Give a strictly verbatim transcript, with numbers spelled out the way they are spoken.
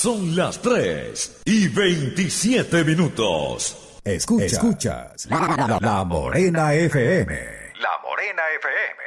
Son las tres y veintisiete minutos. Escuchas, Escuchas la, la, la Morena F M. La Morena F M.